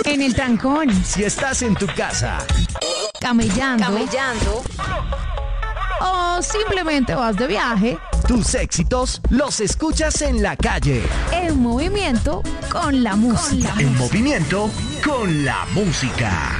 En el trancón, Si estás en tu casa, camellando o simplemente vas de viaje, tus éxitos los escuchas en la calle. en movimiento con la música. En movimiento con la música.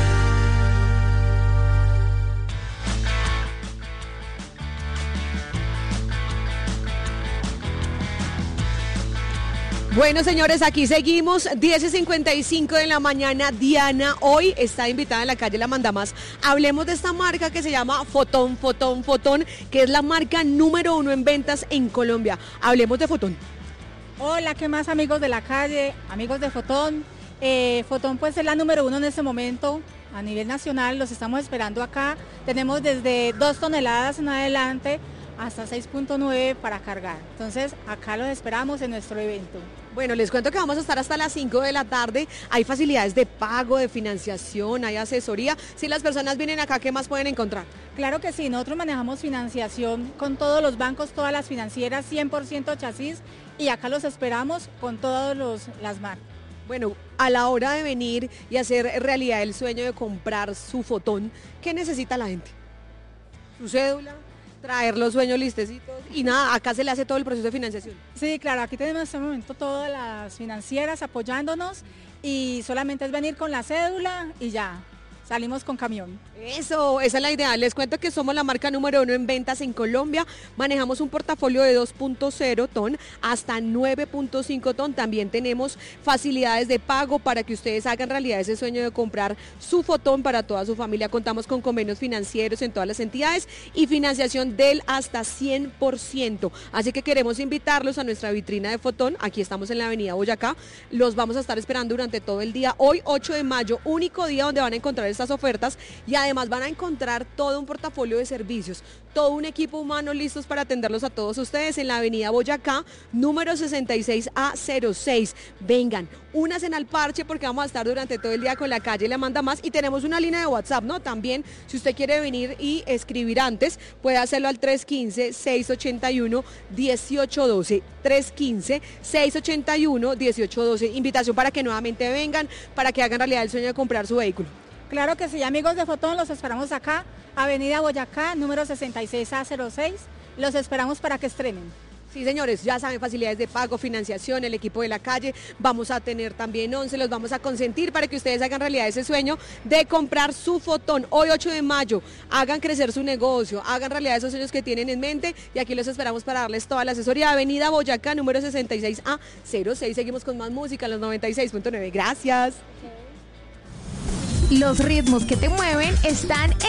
Bueno, señores, aquí seguimos, 10:55 de la mañana. Diana hoy está invitada en la calle La Mandamás. Hablemos de esta marca que se llama Fotón, que es la marca número 1 en ventas en Colombia. Hablemos de Fotón. Hola, ¿qué más, amigos de la calle, amigos de Fotón? Fotón pues es la número 1 en este momento a nivel nacional, los estamos esperando acá. Tenemos desde 2 toneladas en adelante hasta 6.9 para cargar. Entonces, acá los esperamos en nuestro evento. Bueno, les cuento que vamos a estar hasta las 5 de la tarde. Hay facilidades de pago, de financiación, hay asesoría. Si las personas vienen acá, ¿qué más pueden encontrar? Claro que sí, nosotros manejamos financiación con todos los bancos, todas las financieras, 100% chasis, y acá los esperamos con todas las marcas. Bueno, a la hora de venir y hacer realidad el sueño de comprar su Fotón, ¿qué necesita la gente? Su cédula, traer los sueños listecitos y nada, acá se le hace todo el proceso de financiación. Sí, claro, aquí tenemos en este momento todas las financieras apoyándonos y solamente es venir con la cédula y ya, salimos con camión. Eso, esa es la idea. Les cuento que somos la marca número 1 en ventas en Colombia. Manejamos un portafolio de 2.0 ton hasta 9.5 ton. También tenemos facilidades de pago para que ustedes hagan realidad ese sueño de comprar su Fotón para toda su familia. Contamos con convenios financieros en todas las entidades y financiación del hasta 100%. Así que queremos invitarlos a nuestra vitrina de Fotón. Aquí estamos en la avenida Boyacá. Los vamos a estar esperando durante todo el día. Hoy, 8 de mayo, único día donde van a encontrar estas ofertas y además van a encontrar todo un portafolio de servicios, todo un equipo humano listos para atenderlos a todos ustedes en la avenida Boyacá, número 66A06. Vengan, únanse al parche porque vamos a estar durante todo el día con la calle La Mandamás y tenemos una línea de WhatsApp, ¿no? También, si usted quiere venir y escribir antes, puede hacerlo al 315-681-1812. 315-681-1812. Invitación para que nuevamente vengan, para que hagan realidad el sueño de comprar su vehículo. Claro que sí, amigos de Fotón, los esperamos acá, avenida Boyacá, número 66A06, los esperamos para que estrenen. Sí, señores, ya saben, facilidades de pago, financiación, el equipo de la calle, vamos a tener también 11, los vamos a consentir para que ustedes hagan realidad ese sueño de comprar su Fotón. Hoy 8 de mayo, hagan crecer su negocio, hagan realidad esos sueños que tienen en mente y aquí los esperamos para darles toda la asesoría. Avenida Boyacá, número 66A06, seguimos con más música, los 96.9, gracias. Los ritmos que te mueven están